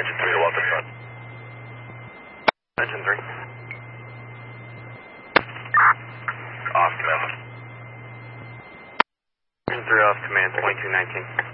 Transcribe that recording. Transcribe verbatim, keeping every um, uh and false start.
Engine three to welcome front. Engine three. Off command. Engine three off command, twenty-two nineteen.